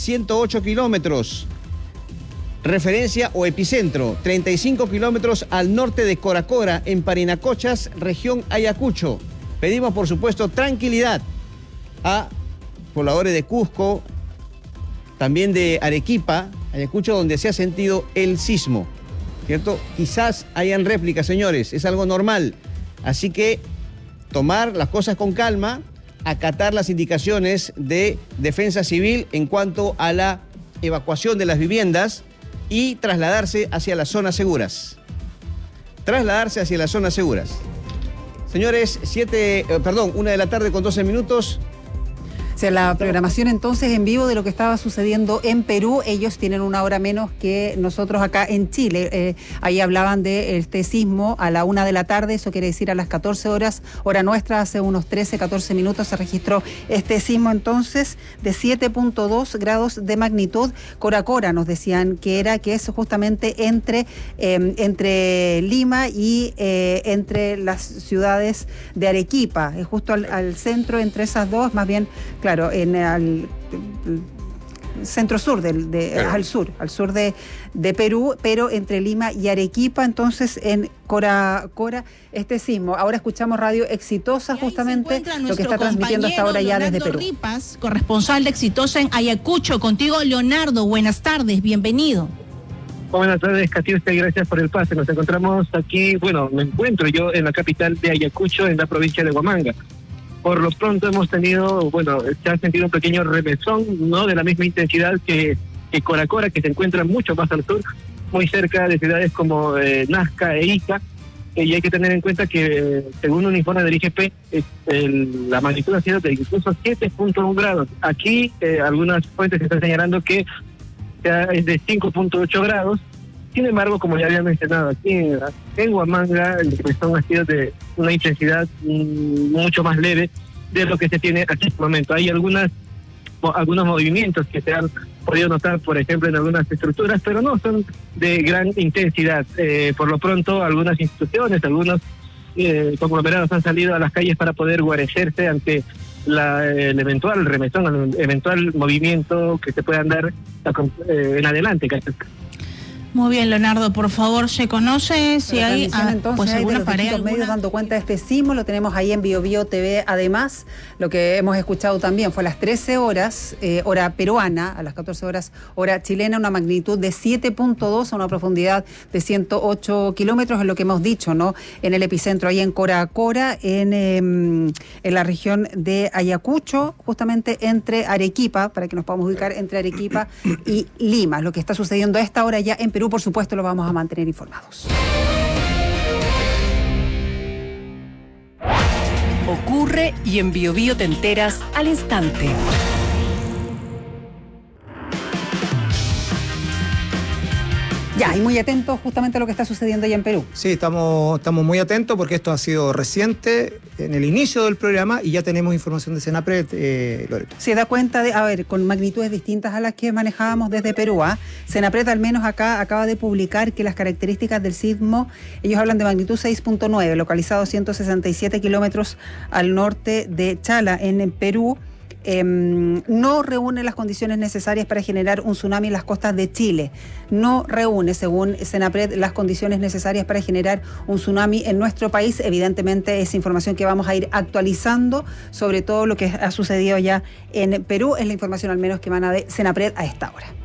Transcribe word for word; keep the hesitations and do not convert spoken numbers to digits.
ciento ocho kilómetros. Referencia o epicentro, treinta y cinco kilómetros al norte de Coracora, en Parinacochas, región Ayacucho. Pedimos, por supuesto, tranquilidad a pobladores de Cusco, también de Arequipa, Ayacucho, donde se ha sentido el sismo, ¿cierto? Quizás hayan réplicas, señores, es algo normal. Así que tomar las cosas con calma, acatar las indicaciones de Defensa Civil en cuanto a la evacuación de las viviendas y trasladarse hacia las zonas seguras. Trasladarse hacia las zonas seguras. Señores, siete, eh, perdón, una de la tarde con doce minutos. O sea, la programación entonces en vivo de lo que estaba sucediendo en Perú. Ellos tienen una hora menos que nosotros acá en Chile. Eh, ahí hablaban de este sismo a la una de la tarde, eso quiere decir a las catorce horas, hora nuestra, hace unos trece, catorce minutos se registró este sismo entonces de siete punto dos grados de magnitud. Coracora nos decían que era, que es justamente entre, eh, entre Lima y eh, entre las ciudades de Arequipa, es justo al, al centro entre esas dos, más bien, claro, Claro, en el centro sur, del, de, claro. al sur, al sur de, de Perú, pero entre Lima y Arequipa, entonces en Coracora, este sismo. Ahora escuchamos Radio Exitosa, justamente lo que está transmitiendo hasta ahora ya desde Perú. Ripas, corresponsal de Exitosa en Ayacucho. Contigo, Leonardo, buenas tardes, bienvenido. Buenas tardes, Catiusca, y gracias por el pase. Nos encontramos aquí, bueno, me encuentro yo en la capital de Ayacucho, en la provincia de Huamanga. Por lo pronto hemos tenido, bueno, se ha sentido un pequeño remesón, ¿no? De la misma intensidad que, que Coracora, que se encuentra mucho más al sur, muy cerca de ciudades como eh, Nazca e Ica. Eh, y hay que tener en cuenta que, eh, según un informe del I G P, eh, el, la magnitud ha sido de incluso siete punto uno grados. Aquí eh, algunas fuentes están señalando que ya es de cinco punto ocho grados. Sin embargo, como ya había mencionado, aquí en, en Huamanga el remesón ha sido de una intensidad mm, mucho más leve de lo que se tiene aquí en este momento. Hay algunas algunos movimientos que se han podido notar, por ejemplo, en algunas estructuras, pero no son de gran intensidad. Eh, por lo pronto, algunas instituciones, algunos eh, conglomerados han salido a las calles para poder guarecerse ante la, el eventual remesón, el eventual movimiento que se puedan dar eh, en adelante. Muy bien, Leonardo, por favor, ¿se conoce si la hay ah, entonces, pues hay alguna de los pared? distintos medios dando cuenta de este sismo? Lo tenemos ahí en Bio Bio T V. Además, lo que hemos escuchado también fue a las trece horas, eh, hora peruana, a las catorce horas, hora chilena, una magnitud de siete punto dos a una profundidad de ciento ocho kilómetros, es lo que hemos dicho, ¿no? En el epicentro, ahí en Coracora, en, eh, en la región de Ayacucho, justamente entre Arequipa, para que nos podamos ubicar entre Arequipa y Lima. Lo que está sucediendo a esta hora ya en Perú, por supuesto, lo vamos a mantener informados. Ocurre y en Bio Bio te enteras al instante. Ya, y muy atentos justamente a lo que está sucediendo allá en Perú. Sí, estamos, estamos muy atentos porque esto ha sido reciente, en el inicio del programa, y ya tenemos información de Senapred, eh, Loreto. Se da cuenta de, a ver, con magnitudes distintas a las que manejábamos desde Perú, ¿ah? Senapred al menos acá acaba de publicar que las características del sismo, ellos hablan de magnitud seis punto nueve, localizado ciento sesenta y siete kilómetros al norte de Chala, en Perú. Eh, no reúne las condiciones necesarias para generar un tsunami en las costas de Chile. No reúne, según Senapred, las condiciones necesarias para generar un tsunami en nuestro país. Evidentemente, es información que vamos a ir actualizando sobre todo lo que ha sucedido ya en Perú. Es la información al menos que emana de Senapred a esta hora.